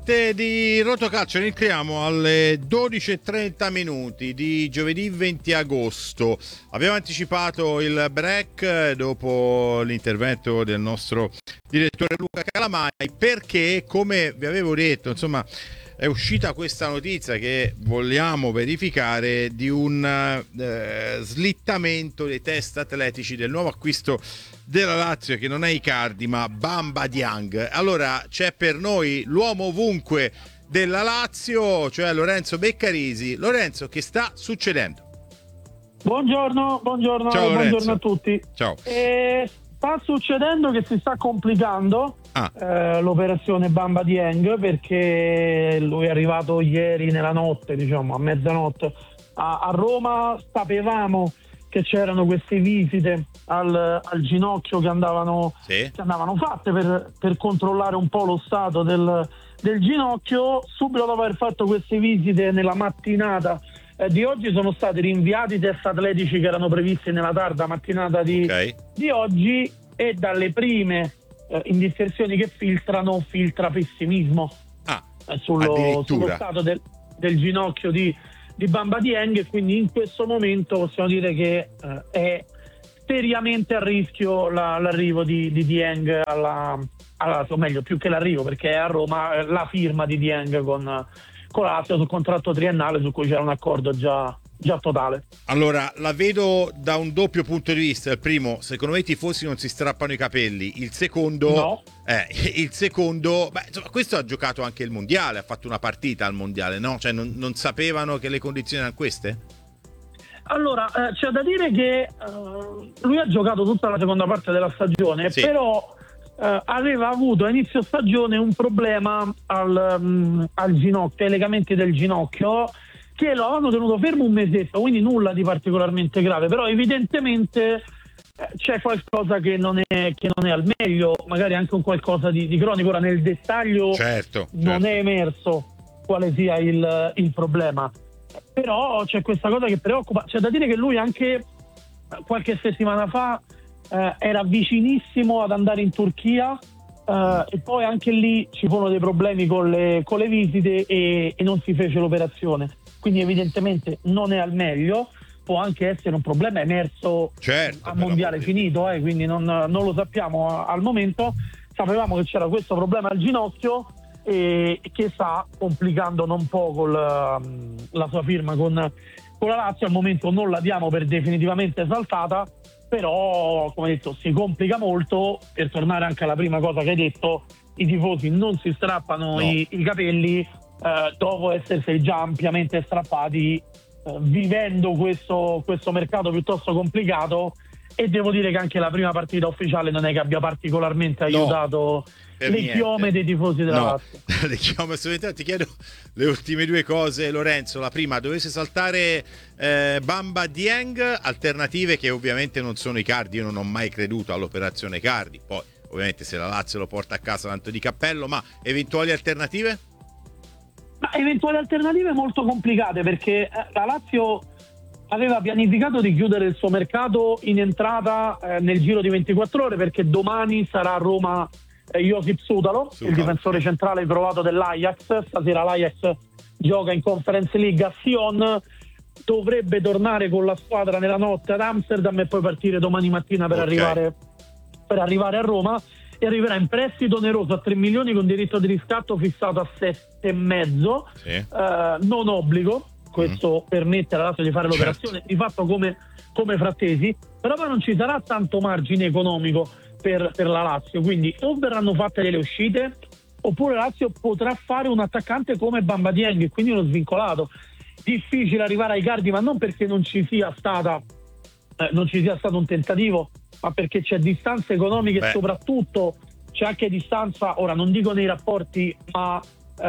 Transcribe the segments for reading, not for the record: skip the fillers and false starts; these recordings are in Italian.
parte di Rotocalcio iniziamo alle 12:30 minuti di giovedì 20 agosto. Abbiamo anticipato il break dopo l'intervento del nostro direttore Luca Calamai, perché, come vi avevo detto, insomma, è uscita questa notizia che vogliamo verificare di un slittamento dei test atletici del nuovo acquisto della Lazio, che non è Icardi ma Bamba Dieng. Allora c'è per noi l'uomo ovunque della Lazio, cioè Lorenzo Beccarisi. Lorenzo, che sta succedendo? Buongiorno. Ciao, Buongiorno a tutti. Ciao. Sta succedendo che si sta complicando l'operazione Bamba Dieng, perché lui è arrivato ieri nella notte, diciamo a mezzanotte a Roma. Sapevamo che c'erano queste visite al ginocchio che andavano fatte per controllare un po' lo stato del ginocchio. Subito dopo aver fatto queste visite, nella mattinata di oggi, sono stati rinviati i test atletici che erano previsti nella tarda mattinata di oggi, e dalle prime indiscrezioni che filtra pessimismo sullo stato del ginocchio di Bamba Dieng, e quindi in questo momento possiamo dire che è seriamente a rischio l'arrivo di Dieng o meglio, più che l'arrivo, perché è a Roma, la firma di Dieng con la Lazio sul contratto triennale, su cui c'era un accordo già totale. Allora, la vedo da un doppio punto di vista. Il primo, secondo me i tifosi non si strappano i capelli. Il secondo, no. Insomma, questo ha giocato anche il mondiale, ha fatto una partita al mondiale, no? Cioè non sapevano che le condizioni erano queste? Allora, c'è da dire che lui ha giocato tutta la seconda parte della stagione, però aveva avuto a inizio stagione un problema al ginocchio, ai legamenti del ginocchio, che lo hanno tenuto fermo un mesetto, quindi nulla di particolarmente grave, però evidentemente c'è qualcosa che non è al meglio, magari anche un qualcosa di cronico. Ora nel dettaglio non è emerso quale sia il problema, però c'è questa cosa che preoccupa. C'è da dire che lui anche qualche settimana fa era vicinissimo ad andare in Turchia, e poi anche lì ci furono dei problemi con le visite e non si fece l'operazione, quindi evidentemente non è al meglio. Può anche essere un problema emerso a mondiale finito, quindi non lo sappiamo al momento. Sapevamo che c'era questo problema al ginocchio e che sta complicando non poco la sua firma con la Lazio. Al momento non la diamo per definitivamente saltata, però come detto si complica molto. Per tornare anche alla prima cosa che hai detto, i tifosi non si strappano i capelli dopo essersi già ampiamente strappati, vivendo questo mercato piuttosto complicato. E devo dire che anche la prima partita ufficiale non è che abbia particolarmente aiutato le chiome dei tifosi della Lazio. Le chiome, assolutamente. Ti chiedo le ultime due cose, Lorenzo. La prima, dovesse saltare Bamba Dieng, alternative che ovviamente non sono Icardi. Io non ho mai creduto all'operazione Icardi, poi ovviamente se la Lazio lo porta a casa tanto di cappello, ma eventuali alternative? Ma eventuali alternative molto complicate, perché la Lazio aveva pianificato di chiudere il suo mercato in entrata nel giro di 24 ore, perché domani sarà a Roma Josip Sutalo, il difensore centrale provato dell'Ajax. Stasera l'Ajax gioca in Conference League a Sion, dovrebbe tornare con la squadra nella notte ad Amsterdam e poi partire domani mattina per arrivare a Roma, e arriverà in prestito oneroso a 3 milioni con diritto di riscatto fissato a 7,5, non obbligo. Questo permette alla Lazio di fare l'operazione di fatto come Frattesi, però poi non ci sarà tanto margine economico per la Lazio, quindi o verranno fatte delle uscite oppure la Lazio potrà fare un attaccante come Bamba Dieng, e quindi uno svincolato. Difficile arrivare ai Icardi, ma non perché non ci sia stato un tentativo, ma perché c'è distanza economica e soprattutto c'è anche distanza, ora non dico nei rapporti, ma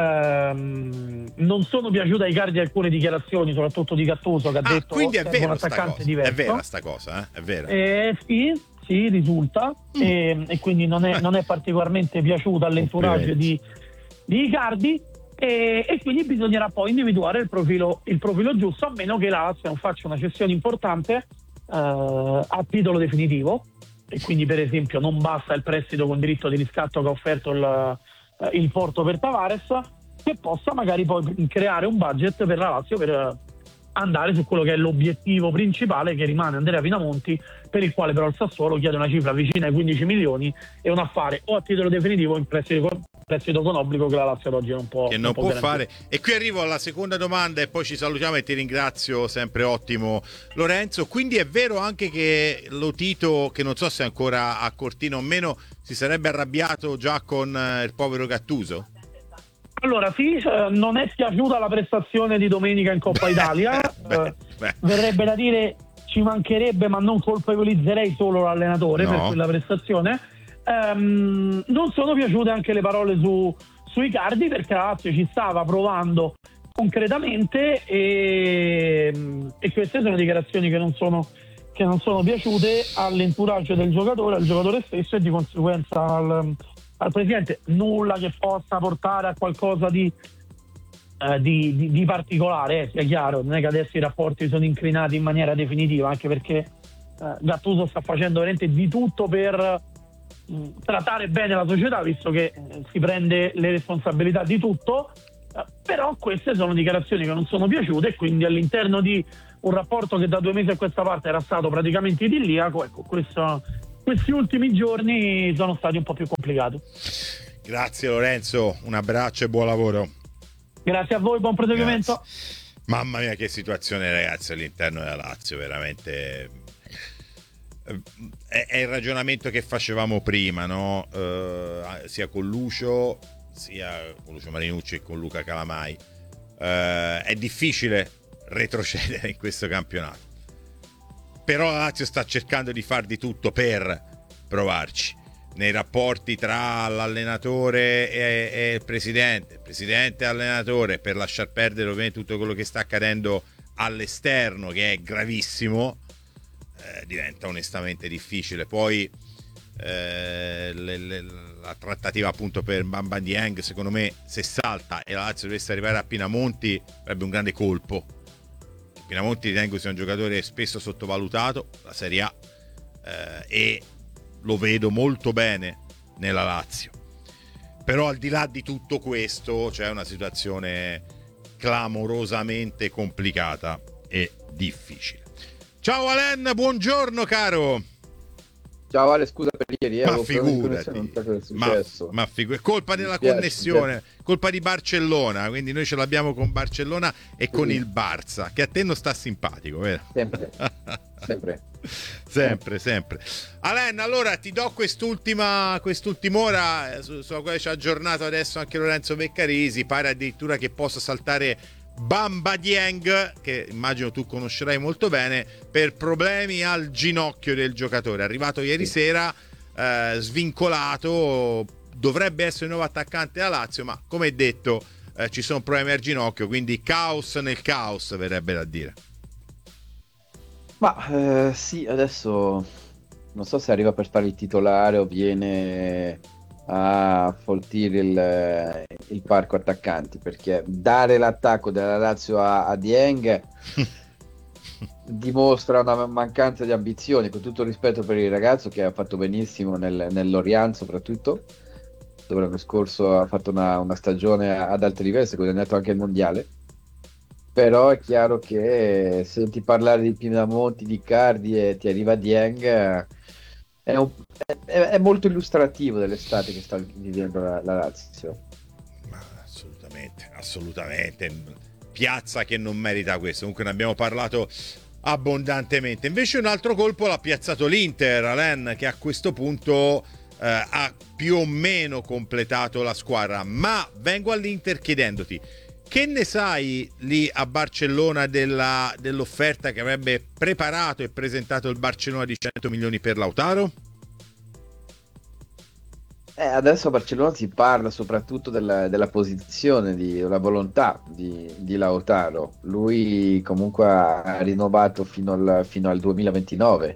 non sono piaciute ai Icardi alcune dichiarazioni, soprattutto di Gattuso, che ha detto quindi è vero un attaccante diverso. È vera sta cosa, è vera. Sì, risulta, e quindi non è particolarmente piaciuta all'entourage di Icardi, e quindi bisognerà poi individuare il profilo giusto, a meno che la Lazio non faccia una cessione importante a titolo definitivo, e quindi per esempio non basta il prestito con diritto di riscatto che ha offerto il Porto per Tavares, che possa magari poi creare un budget per la Lazio per andare su quello che è l'obiettivo principale, che rimane Andrea Pinamonti, per il quale però il Sassuolo chiede una cifra vicina ai 15 milioni e un affare o a titolo definitivo o in prestito con obbligo, che la Lazio ad oggi non può fare. E qui arrivo alla seconda domanda e poi ci salutiamo e ti ringrazio, sempre ottimo Lorenzo. Quindi è vero anche che Lotito, che non so se è ancora a Cortina o meno, si sarebbe arrabbiato già con il povero Gattuso? Allora sì, non è piaciuta la prestazione di domenica in Coppa Italia. Verrebbe da dire ci mancherebbe, ma non colpevolizzerei solo l'allenatore per quella prestazione. Non sono piaciute anche le parole su Icardi, perché la Lazio ci stava provando concretamente e queste sono dichiarazioni che non sono piaciute all'entourage del giocatore, al giocatore stesso e di conseguenza al presidente. Nulla che possa portare a qualcosa di particolare, sia chiaro, non è che adesso i rapporti sono incrinati in maniera definitiva, anche perché Gattuso sta facendo veramente di tutto per trattare bene la società, visto che si prende le responsabilità di tutto, però queste sono dichiarazioni che non sono piaciute e quindi all'interno di un rapporto che da 2 mesi a questa parte era stato praticamente idilliaco, ecco, questi ultimi giorni sono stati un po' più complicati. Grazie Lorenzo, un abbraccio e buon lavoro. Grazie a voi, buon proseguimento. Grazie. Mamma mia, che situazione, ragazzi, all'interno della Lazio, veramente. È il ragionamento che facevamo prima, no? Sia con Lucio Marinucci che con Luca Calamai. È difficile retrocedere in questo campionato, però la Lazio sta cercando di far di tutto per provarci nei rapporti tra l'allenatore e il presidente e allenatore, per lasciar perdere ovviamente tutto quello che sta accadendo all'esterno, che è gravissimo. Diventa onestamente difficile. Poi la trattativa appunto per Bamba Dieng, secondo me, se salta e la Lazio dovesse arrivare a Pinamonti, avrebbe un grande colpo. Pinamonti ritengo sia un giocatore spesso sottovalutato, la Serie A, e lo vedo molto bene nella Lazio. Però al di là di tutto questo c'è una situazione clamorosamente complicata e difficile. Ciao Alen, buongiorno caro. Ciao Ale, scusa per ieri, ma figurati, non so cosa è successo. È colpa della connessione, colpa di Barcellona, quindi noi ce l'abbiamo con Barcellona e con il Barça, che a te non sta simpatico, vero? Sempre. Alen, allora ti do quest'ultima ora sulla quale ci ha aggiornato adesso anche Lorenzo Beccarisi. Pare addirittura che possa saltare Bamba Dieng, che immagino tu conoscerai molto bene, per problemi al ginocchio del giocatore, arrivato ieri sera, svincolato, dovrebbe essere il nuovo attaccante della Lazio, ma come detto ci sono problemi al ginocchio, quindi caos nel caos, verrebbe da dire. Ma sì, adesso non so se arriva per fare il titolare o viene a foltire il parco attaccanti, perché dare l'attacco della Lazio a Dieng dimostra una mancanza di ambizioni, con tutto il rispetto per il ragazzo che ha fatto benissimo nell'Orient, soprattutto dove l'anno scorso ha fatto una stagione ad alto livello, si è guadagnato anche il mondiale. Però è chiaro che senti parlare di Pinamonti, di Icardi e ti arriva Dieng, è molto illustrativo dell'estate che sta vivendo la Lazio. Ma assolutamente piazza che non merita questo. Comunque ne abbiamo parlato abbondantemente. Invece un altro colpo l'ha piazzato l'Inter, Alain, che a questo punto ha più o meno completato la squadra. Ma vengo all'Inter chiedendoti: che ne sai lì a Barcellona dell'offerta che avrebbe preparato e presentato il Barcellona di 100 milioni per Lautaro? Adesso a Barcellona si parla soprattutto della posizione, della volontà di Lautaro. Lui comunque ha rinnovato fino al 2029.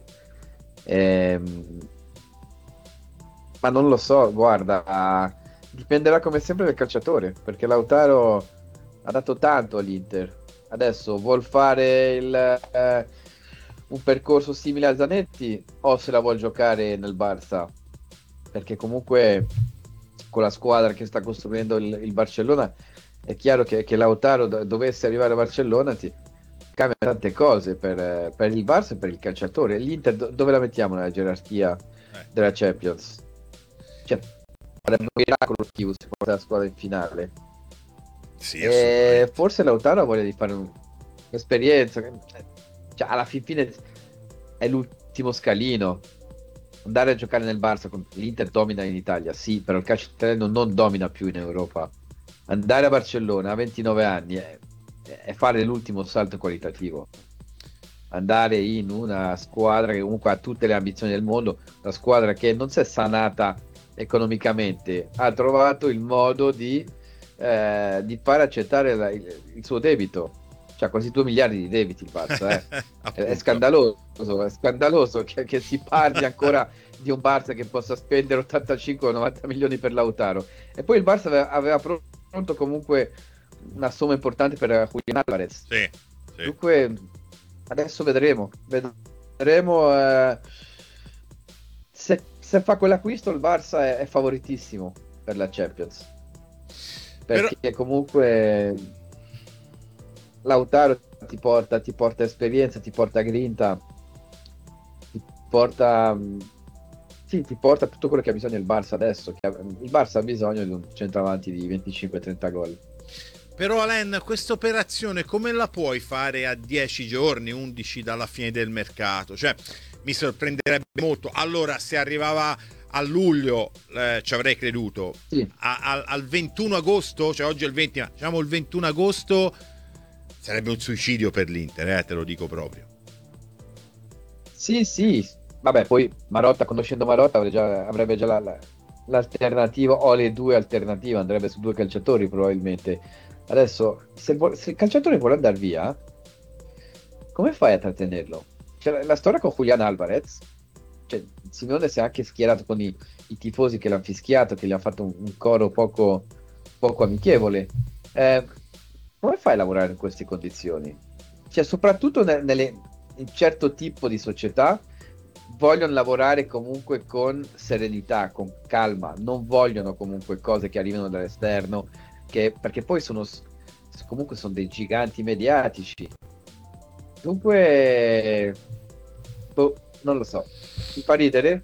Ma non lo so, guarda, dipenderà come sempre dal calciatore, perché Lautaro ha dato tanto all'Inter. Adesso vuol fare un percorso simile a Zanetti o se la vuol giocare nel Barça, perché comunque con la squadra che sta costruendo il Barcellona è chiaro che Lautaro dovesse arrivare a Barcellona ti cambia tante cose per il Barça e per il calciatore. L'Inter dove la mettiamo nella gerarchia della Champions? Cioè, sarebbe un miracolo se porta la squadra in finale. Sì, E forse Lautaro ha voglia di fare un'esperienza. Cioè, alla fine è l'ultimo scalino. Andare a giocare nel Barça, l'Inter domina in Italia, sì, però il calcio italiano non domina più in Europa. Andare a Barcellona a 29 anni è fare l'ultimo salto qualitativo. Andare in una squadra che comunque ha tutte le ambizioni del mondo, una squadra che non si è sanata economicamente, ha trovato il modo di far accettare il suo debito. C'ha quasi 2 miliardi di debiti il Barça, è scandaloso che si parli ancora di un Barça che possa spendere 85-90 milioni per Lautaro. E poi il Barça aveva pronto comunque una somma importante per Julián Álvarez. Sì. Dunque adesso vedremo se fa quell'acquisto il Barça è favoritissimo per la Champions, perché comunque Lautaro ti porta esperienza, ti porta grinta, ti porta tutto quello che ha bisogno il Barça adesso. Il Barça ha bisogno di un centravanti di 25-30 gol. Però Alain, questa operazione come la puoi fare a 10 giorni, 11 dalla fine del mercato? Cioè, mi sorprenderebbe molto. Allora, se arrivava a luglio ci avrei creduto. Sì. Al 21 agosto, cioè oggi è il 20, ma diciamo il 21 agosto sarebbe un suicidio per l'Inter, te lo dico proprio. Sì. Vabbè, poi Marotta, conoscendo Marotta, avrebbe già l'alternativa o le due alternative, andrebbe su 2 calciatori probabilmente. Adesso, se il calciatore vuole andare via, come fai a trattenerlo? Cioè, la storia con Julián Álvarez, cioè, Simeone si è anche schierato con i tifosi che l'hanno fischiato, che gli hanno fatto un coro poco amichevole. Come fai a lavorare in queste condizioni? Cioè, soprattutto in certo tipo di società vogliono lavorare comunque con serenità, con calma, non vogliono comunque cose che arrivano dall'esterno, perché poi comunque sono dei giganti mediatici. Dunque, non lo so, ti fa ridere?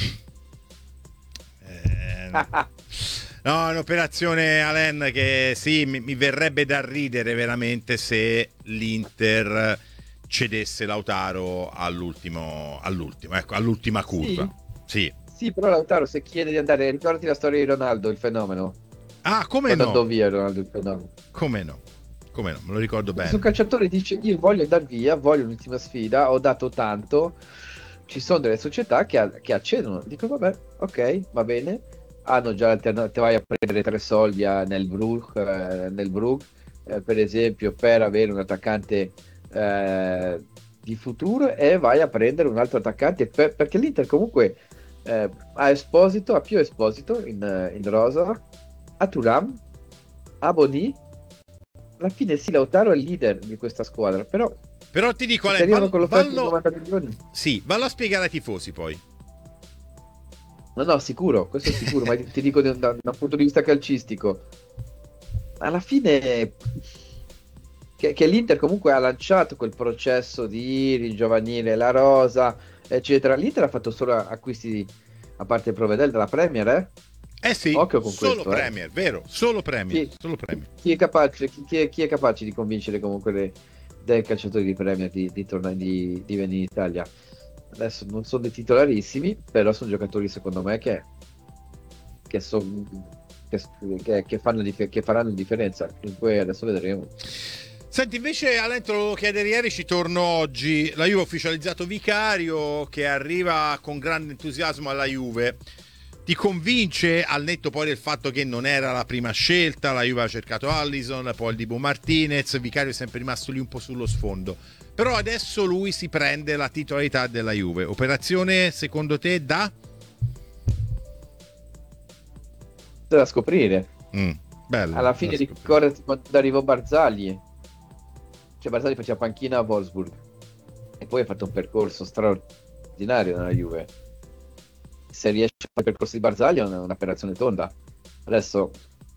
No, è un'operazione, Alain, che sì, mi verrebbe da ridere veramente se l'Inter cedesse Lautaro all'ultima curva. Sì, però Lautaro se chiede di andare, ricordati la storia di Ronaldo, il fenomeno. Come no? Andò via Ronaldo, il fenomeno. Come no, me lo ricordo bene. Un calciatore dice: io voglio andare via, voglio l'ultima sfida, ho dato tanto. Ci sono delle società che accedono. Dico vabbè, ok, va bene. Hanno già l'alternativa, vai a prendere 3 soldi nel Brugge, per esempio, per avere un attaccante di futuro, e vai a prendere un altro attaccante perché l'Inter comunque ha più Esposito in rosa, a Thuram, a Boni. Alla fine sì, Lautaro è il leader di questa squadra, però ti dico, vallo a spiegare ai tifosi poi. No, sicuro, questo è sicuro, ma ti dico da un punto di vista calcistico, alla fine che l'Inter comunque ha lanciato quel processo di ringiovanire la rosa, eccetera. L'Inter ha fatto solo acquisti, a parte il Provedel, della Premier, sì, occhio con solo questo, Premier, vero? Solo Premier, solo Premier. Chi è capace di convincere comunque dei calciatori di Premier di tornare di venire in Italia? Adesso non sono dei titolarissimi, però sono giocatori secondo me che faranno differenza. Dunque adesso vedremo. Senti, invece Alain, te lo chiedere ieri, ci torno oggi. La Juve ha ufficializzato Vicario, che arriva con grande entusiasmo alla Juve. Ti convince, al netto poi del fatto che non era la prima scelta, la Juve ha cercato Alisson, poi il Dibu Martinez, Vicario è sempre rimasto lì un po' sullo sfondo. Però adesso lui si prende la titolarità della Juve. Operazione secondo te da scoprire. Bello, alla fine ricordi quando arrivò Barzagli, cioè Barzagli faceva panchina a Wolfsburg e poi ha fatto un percorso straordinario nella Juve. Se riesce a fare il percorso di Barzagli è un'operazione tonda. Adesso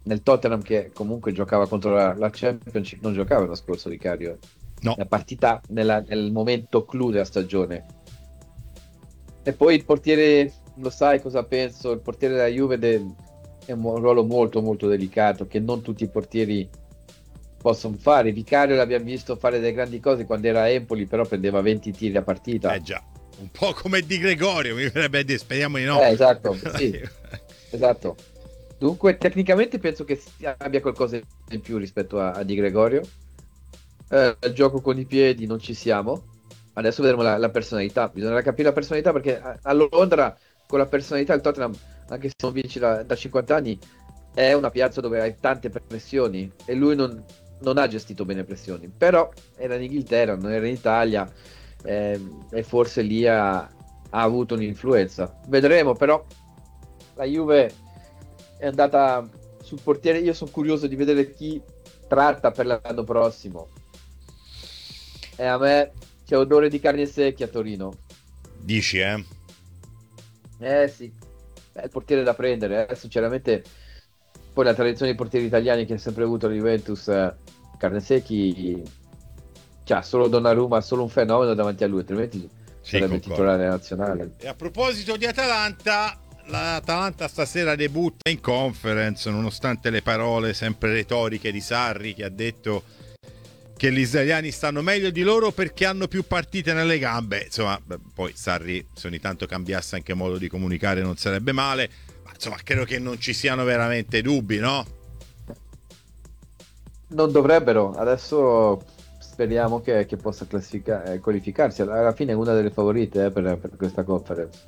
nel Tottenham, che comunque giocava contro la Championship, non giocava l'anno scorso Vicario. No. La partita nel momento clou della stagione. E poi il portiere, lo sai cosa penso, il portiere della Juve è un ruolo molto molto delicato, che non tutti i portieri possono fare. Vicario l'abbiamo visto fare delle grandi cose quando era a Empoli, però prendeva 20 tiri a partita. Già, un po' come Di Gregorio, mi verrebbe a dire, speriamo di no. Esatto, sì, esatto. Dunque, tecnicamente penso che abbia qualcosa in più rispetto a Di Gregorio. Il gioco con i piedi non ci siamo. Adesso vedremo la personalità. Bisognerà capire la personalità, perché a Londra, con la personalità, il Tottenham, anche se non vinci da 50 anni, è una piazza dove hai tante pressioni e lui non ha gestito bene pressioni. Però era in Inghilterra, non era in Italia, e forse lì ha avuto un'influenza. Vedremo, però la Juve è andata sul portiere. Io sono curioso di vedere chi tratta per l'anno prossimo. E a me c'è odore di carne secchia a Torino. Dici, eh? Sì, è il portiere da prendere, sinceramente. Poi la tradizione dei portieri italiani che ha sempre avuto la Juventus, carne secchi, cioè solo Donnarumma, solo un fenomeno davanti a lui, altrimenti sarebbe titolare nazionale. E a proposito di Atalanta, l'Atalanta stasera debutta in Conference, nonostante le parole sempre retoriche di Sarri, che ha detto che gli israeliani stanno meglio di loro perché hanno più partite nelle gambe. Insomma, poi Sarri, se ogni tanto cambiasse anche modo di comunicare, non sarebbe male, ma insomma credo che non ci siano veramente dubbi, no? Non dovrebbero. Adesso speriamo che possa qualificarsi. Alla fine è una delle favorite per questa conference.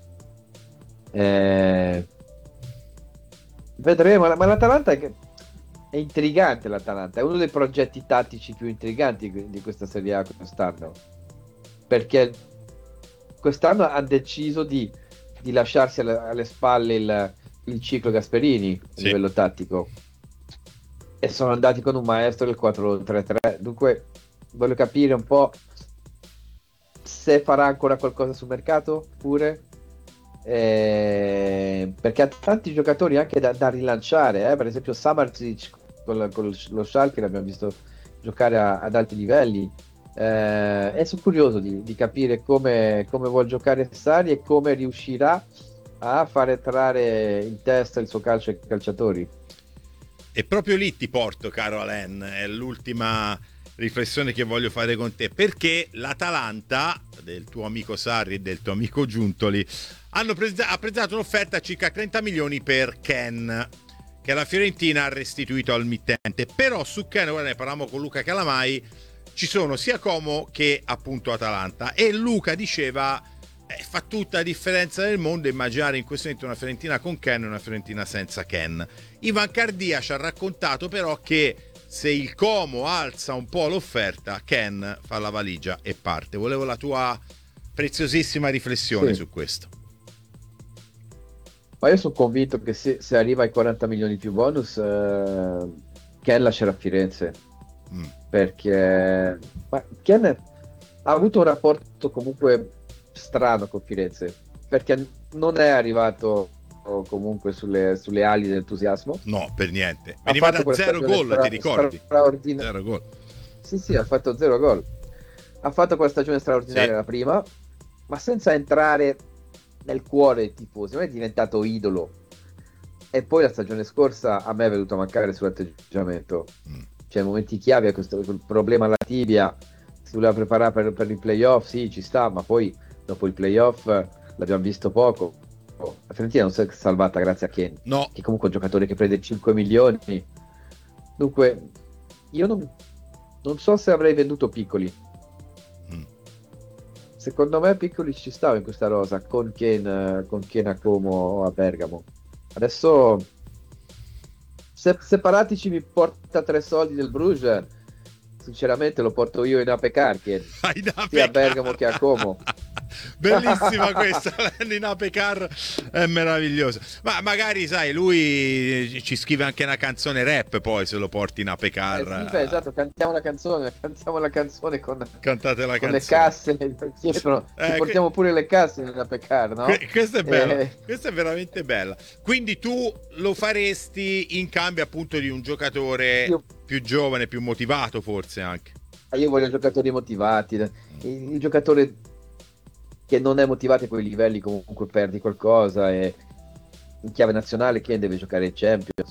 Vedremo, ma l'Atalanta è intrigante. L'Atalanta è uno dei progetti tattici più intriganti di questa Serie A quest'anno, perché quest'anno ha deciso di lasciarsi alle spalle il ciclo Gasperini a livello tattico, e sono andati con un maestro del 4-3-3. Dunque voglio capire un po' se farà ancora qualcosa sul mercato pure, perché ha tanti giocatori anche da rilanciare, per esempio Samardzic con lo Schalke l'abbiamo visto giocare ad alti livelli, e sono curioso di capire come vuol giocare Sarri e come riuscirà a far entrare in testa il suo calcio ai calciatori. E proprio lì ti porto, caro Alain, è l'ultima riflessione che voglio fare con te, perché l'Atalanta del tuo amico Sarri e del tuo amico Giuntoli ha presentato un'offerta a circa 30 milioni per Ken, che la Fiorentina ha restituito al mittente. Però su Ken, guarda, ne parlavamo con Luca Calamai, ci sono sia Como che appunto Atalanta, e Luca diceva fa tutta la differenza del mondo immaginare in questo momento una Fiorentina con Ken e una Fiorentina senza Ken. Ivan Cardia ci ha raccontato però che se il Como alza un po' l'offerta, Ken fa la valigia e parte. Volevo la tua preziosissima riflessione su questo. Ma io sono convinto che se arriva ai 40 milioni più bonus, Ken lascerà Firenze, perché Ken ha avuto un rapporto comunque strano con Firenze, perché non è arrivato comunque sulle ali dell'entusiasmo. No, per niente. Veniva da 0 gol, ti ricordi? 0 gol. Sì, ha fatto 0 gol. Ha fatto quella stagione straordinaria, la prima, ma senza entrare nel cuore dei tifosi. Non è diventato idolo. E poi la stagione scorsa a me è venuto a mancare sull'atteggiamento. Cioè, momenti chiave, questo problema alla tibia, si voleva preparare per i playoff, sì, ci sta, ma poi dopo il playoff l'abbiamo visto poco. La Fiorentina non si è salvata grazie a Ken, che comunque è un giocatore che prende 5 milioni. Dunque io non so se avrei venduto Piccoli. Secondo me Piccoli ci stava in questa rosa con Ken a Como o a Bergamo. Adesso se Paratici mi porta 3 soldi del Bruges, sinceramente lo porto io in Apecar, sia a Bergamo che a Como. Bellissima questa, in Apecar è meravigliosa. Ma magari, sai, lui ci scrive anche una canzone rap, poi se lo porti in Apecar. Sì, esatto, cantiamo la canzone con, Cantate la con canzone. le casse dietro, ci portiamo pure le casse nella Peccar, no? Questa è bella, questa è veramente bella. Quindi tu lo faresti in cambio appunto di un giocatore più giovane, più motivato forse anche. Io voglio giocatori motivati, il giocatore che non è motivato a quei livelli comunque perdi qualcosa, e in chiave nazionale Ken deve giocare in Champions.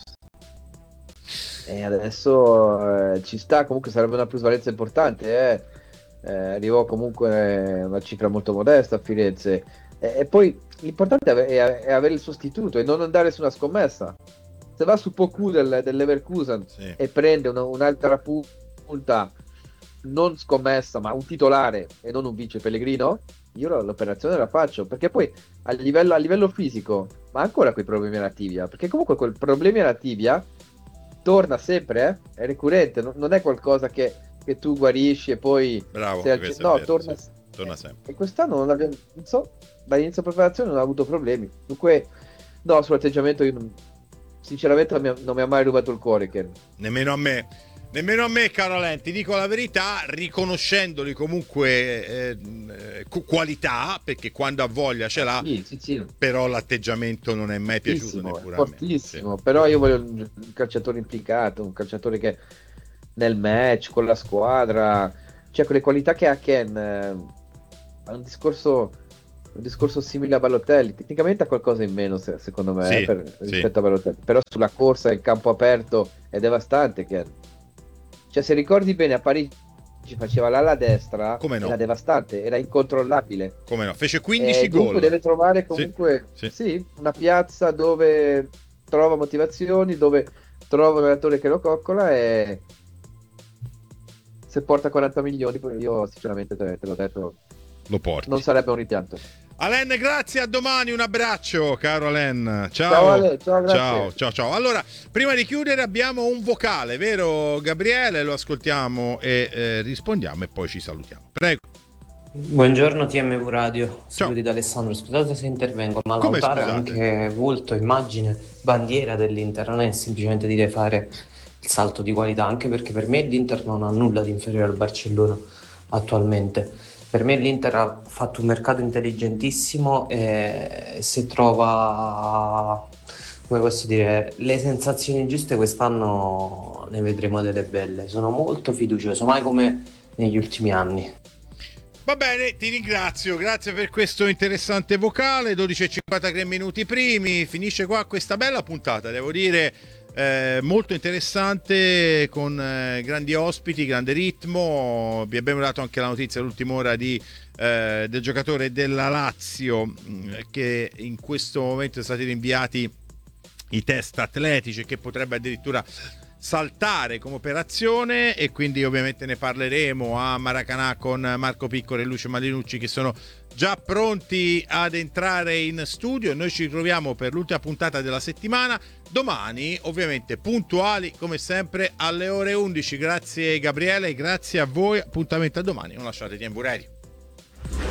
E adesso ci sta, comunque sarebbe una plusvalenza importante. Arrivò comunque una cifra molto modesta a Firenze. E poi l'importante è avere il sostituto e non andare su una scommessa. Se va su Poku del Leverkusen e prende un'altra punta, non scommessa, ma un titolare e non un vice Pellegrino, io l'operazione la faccio, perché poi a livello fisico, ma ancora quei problemi alla tibia, perché comunque quel problemi alla tibia torna sempre, è recurrente, non è qualcosa che tu guarisci e poi bravo, torna sempre. E quest'anno non so, dall'inizio preparazione non ha avuto problemi. Dunque, no, sull'atteggiamento io sinceramente non mi ha mai rubato il cuore, Ken. Nemmeno a me, caro Len, ti dico la verità, riconoscendoli comunque qualità, perché quando ha voglia ce l'ha, sì. Però l'atteggiamento non è mai piaciuto neppure a me. Fortissimo, però io voglio un calciatore implicato, un calciatore che nel match, con la squadra, cioè quelle qualità che ha Ken, ha un discorso simile a Balotelli, tecnicamente ha qualcosa in meno secondo me rispetto a Balotelli, però sulla corsa in campo aperto è devastante Ken. Cioè, se ricordi bene, a Parigi faceva l'ala destra, era devastante, era incontrollabile. Come no? Fece 15 gol. Dunque deve trovare comunque una piazza dove trova motivazioni, dove trova un allenatore che lo coccola, e se porta 40 milioni, poi io sinceramente te l'ho detto, lo porti. Non sarebbe un rimpianto. Alen, grazie, a domani, un abbraccio, caro Alen. Ciao Ale, ciao, grazie. Ciao. Allora, prima di chiudere abbiamo un vocale, vero Gabriele? Lo ascoltiamo e rispondiamo e poi ci salutiamo. Prego. Buongiorno TMV Radio, saluti da Alessandro, scusate se intervengo, ma Lautaro è anche volto, immagine, bandiera dell'Inter, non è semplicemente dire fare il salto di qualità, anche perché per me l'Inter non ha nulla di inferiore al Barcellona attualmente. Per me l'Inter ha fatto un mercato intelligentissimo e se trova, come posso dire, le sensazioni giuste quest'anno ne vedremo delle belle. Sono molto fiducioso, mai come negli ultimi anni. Va bene, ti ringrazio, grazie per questo interessante vocale. 12:53 minuti primi, finisce qua questa bella puntata, devo dire. Molto interessante, con grandi ospiti, grande ritmo. Vi abbiamo dato anche la notizia all'ultima ora del giocatore della Lazio, che in questo momento sono stati rinviati i test atletici, che potrebbe addirittura saltare come operazione, e quindi ovviamente ne parleremo a Maracanã con Marco Piccolo e Lucio Malinucci, che sono già pronti ad entrare in studio. Noi ci ritroviamo per l'ultima puntata della settimana domani, ovviamente puntuali come sempre alle ore 11. Grazie Gabriele, grazie a voi, appuntamento a domani, non lasciate TMV Radio.